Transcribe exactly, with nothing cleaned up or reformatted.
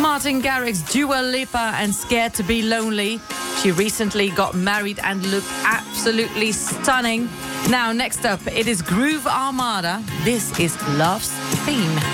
Martin Garrix, Dua Lipa and Scared to be Lonely. She recently got married and looked absolutely stunning. Now, next up, it is Groove Armada. This is Love's Theme.